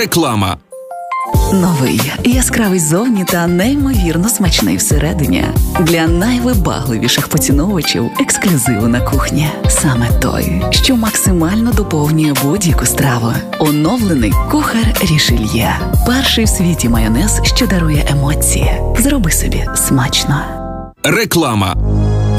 Реклама. Новий, яскравий зовні та неймовірно смачний всередині. Для найвибагливіших поціновувачів ексклюзиву на кухні. Саме той, що максимально доповнює будь-яку страву. Оновлений кухар Рішельє. Перший в світі майонез, що дарує емоції. Зроби собі смачно. Реклама.